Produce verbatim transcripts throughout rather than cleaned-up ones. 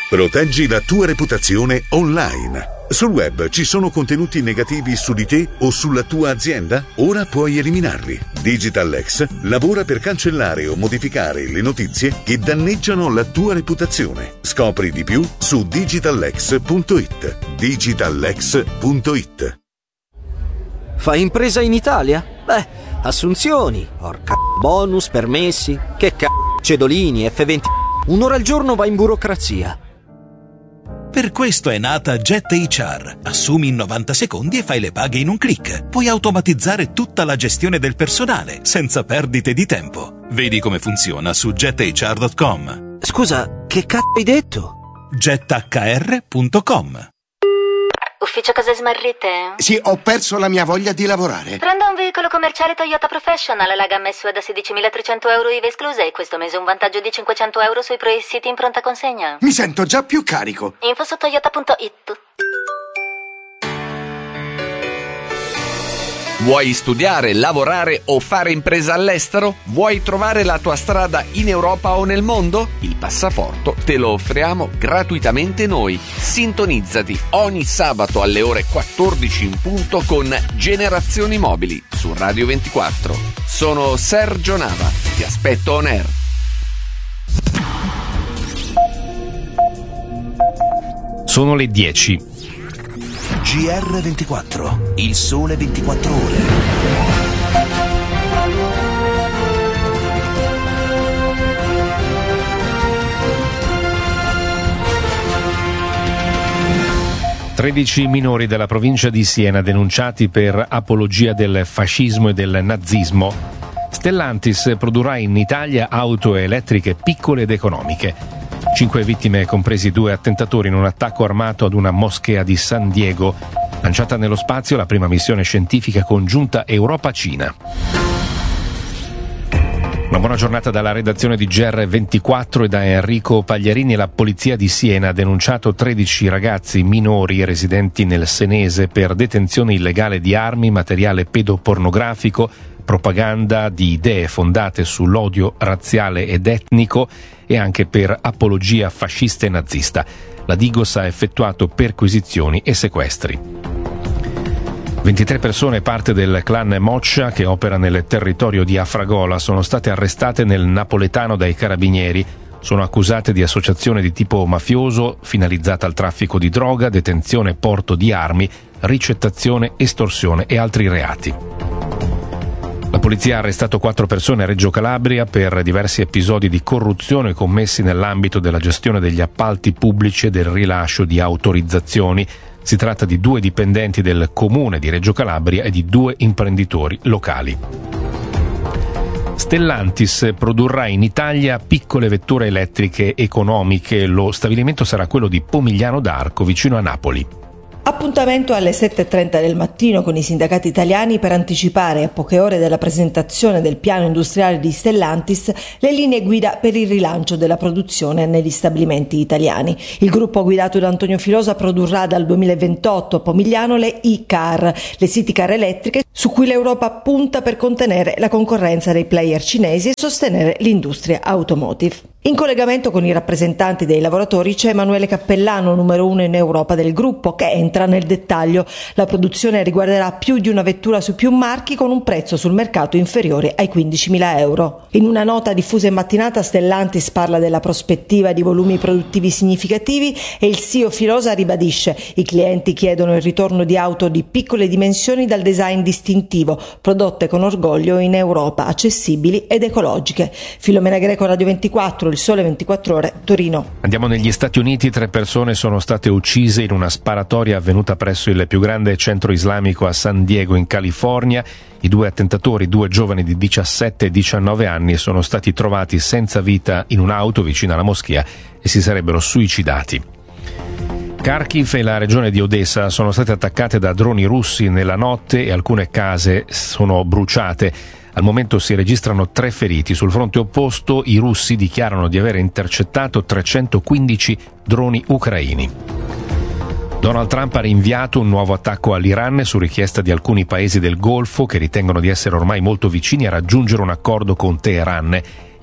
Proteggi la tua reputazione online. Sul web ci sono contenuti negativi su di te o sulla tua azienda? Ora puoi eliminarli. DigitalX lavora per cancellare o modificare le notizie che danneggiano la tua reputazione. Scopri di più su digitalx punto it. digitalx punto it. Fai impresa in Italia? Beh, assunzioni, porca bonus, permessi, che c***o, cedolini, effe venti. Un'ora al giorno vai in burocrazia. Per questo è nata Jet acca erre. Assumi in novanta secondi e fai le paghe in un click. Puoi automatizzare tutta la gestione del personale, senza perdite di tempo. Vedi come funziona su jet acca erre punto com. Scusa, che c***o hai detto? jet acca erre punto com. Ufficio cose smarrite? Sì, ho perso la mia voglia di lavorare. Prenda un veicolo commerciale Toyota Professional, la gamma S U V da sedicimilatrecento euro I V A esclusa e questo mese un vantaggio di cinquecento euro sui pre-siti in pronta consegna. Mi sento già più carico. Info su toyota punto it. Vuoi studiare, lavorare o fare impresa all'estero? Vuoi trovare la tua strada in Europa o nel mondo? Il passaporto te lo offriamo gratuitamente noi. Sintonizzati ogni sabato alle ore quattordici in punto con Generazioni Mobili su Radio ventiquattro. Sono Sergio Nava, ti aspetto on air. Sono le dieci. G R ventiquattro, il sole ventiquattro ore. tredici minori della provincia di Siena denunciati per apologia del fascismo e del nazismo. Stellantis produrrà in Italia auto elettriche piccole ed economiche. Cinque vittime, compresi due attentatori in un attacco armato ad una moschea di San Diego. Lanciata nello spazio la prima missione scientifica congiunta Europa-Cina. Una buona giornata dalla redazione di G R ventiquattro e da Enrico Pagliarini. La polizia di Siena ha denunciato tredici ragazzi minori residenti nel Senese per detenzione illegale di armi, materiale pedopornografico, propaganda di idee fondate sull'odio razziale ed etnico e anche per apologia fascista e nazista. La Digos ha effettuato perquisizioni e sequestri. ventitré persone, parte del clan Moccia che opera nel territorio di Afragola, sono state arrestate nel napoletano dai carabinieri. Sono accusate di associazione di tipo mafioso finalizzata al traffico di droga, detenzione e porto di armi, ricettazione, estorsione e altri reati. La polizia ha arrestato quattro persone a Reggio Calabria per diversi episodi di corruzione commessi nell'ambito della gestione degli appalti pubblici e del rilascio di autorizzazioni. Si tratta di due dipendenti del comune di Reggio Calabria e di due imprenditori locali. Stellantis produrrà in Italia piccole vetture elettriche economiche. Lo stabilimento sarà quello di Pomigliano d'Arco, vicino a Napoli. Appuntamento alle sette e trenta del mattino con i sindacati italiani per anticipare, a poche ore dalla presentazione del piano industriale di Stellantis, le linee guida per il rilancio della produzione negli stabilimenti italiani. Il gruppo guidato da Antonio Filosa produrrà dal duemilaventotto a Pomigliano le e-car, le city car elettriche su cui l'Europa punta per contenere la concorrenza dei player cinesi e sostenere l'industria automotive. In collegamento con i rappresentanti dei lavoratori c'è Emanuele Cappellano, numero uno in Europa del gruppo, che entra nel dettaglio. La produzione riguarderà più di una vettura su più marchi con un prezzo sul mercato inferiore ai quindicimila euro. In una nota diffusa in mattinata Stellantis parla della prospettiva di volumi produttivi significativi e il C E O Filosa ribadisce: i clienti chiedono il ritorno di auto di piccole dimensioni dal design distintivo, prodotte con orgoglio in Europa, accessibili ed ecologiche. Filomena Greco, Radio ventiquattro, Il Sole ventiquattro Ore, Torino. Andiamo negli Stati Uniti. Tre persone sono state uccise in una sparatoria avvenuta presso il più grande centro islamico a San Diego, in California. I due attentatori, due giovani di diciassette e diciannove anni, sono stati trovati senza vita in un'auto vicino alla moschea e si sarebbero suicidati. Kharkiv e la regione di Odessa sono state attaccate da droni russi nella notte e alcune case sono bruciate. Al momento si registrano tre feriti. Sul fronte opposto i russi dichiarano di aver intercettato trecentoquindici droni ucraini. Donald Trump ha rinviato un nuovo attacco all'Iran su richiesta di alcuni paesi del Golfo che ritengono di essere ormai molto vicini a raggiungere un accordo con Teheran.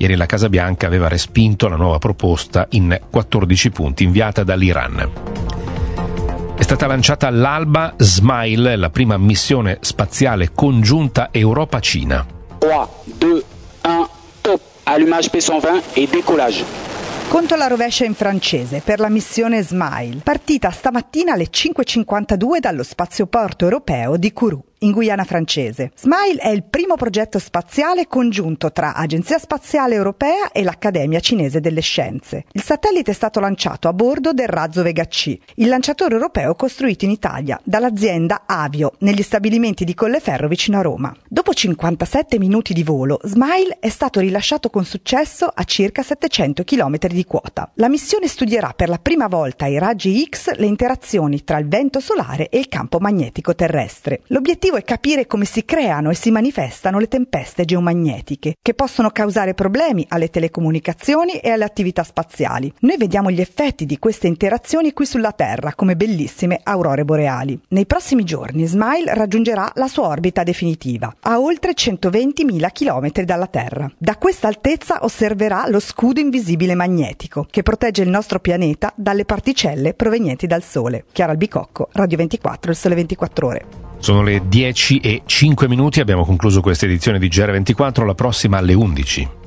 Ieri la Casa Bianca aveva respinto la nuova proposta in quattordici punti inviata dall'Iran. È stata lanciata all'alba SMILE, la prima missione spaziale congiunta Europa-Cina. tre, due, uno, top, allumage P centoventi e décollage. Conto alla rovescia in francese per la missione SMILE, partita stamattina alle cinque e cinquantadue dallo spazioporto europeo di Kourou, in Guyana francese. SMILE è il primo progetto spaziale congiunto tra Agenzia Spaziale Europea e l'Accademia Cinese delle Scienze. Il satellite è stato lanciato a bordo del razzo Vega C, il lanciatore europeo costruito in Italia dall'azienda Avio, negli stabilimenti di Colleferro vicino a Roma. Dopo cinquantasette minuti di volo, SMILE è stato rilasciato con successo a circa settecento chilometri di quota. La missione studierà per la prima volta ai raggi X le interazioni tra il vento solare e il campo magnetico terrestre. L'obiettivo è capire come si creano e si manifestano le tempeste geomagnetiche, che possono causare problemi alle telecomunicazioni e alle attività spaziali. Noi vediamo gli effetti di queste interazioni qui sulla Terra, come bellissime aurore boreali. Nei prossimi giorni SMILE raggiungerà la sua orbita definitiva, a oltre centoventimila chilometri dalla Terra. Da questa altezza osserverà lo scudo invisibile magnetico, che protegge il nostro pianeta dalle particelle provenienti dal Sole. Chiara Albicocco, Radio ventiquattro, Il Sole ventiquattro Ore. Sono le dieci e cinque minuti, abbiamo concluso questa edizione di G R ventiquattro, la prossima alle undici.